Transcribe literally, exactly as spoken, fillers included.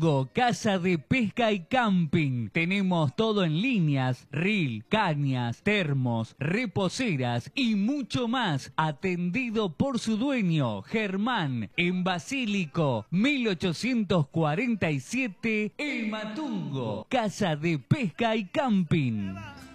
Casa de Pesca y Camping. Tenemos todo en líneas, reel, cañas, termos, reposeras y mucho más. Atendido por su dueño, Germán, en Basílico, mil ochocientos cuarenta y siete, El Matungo. Casa de Pesca y Camping.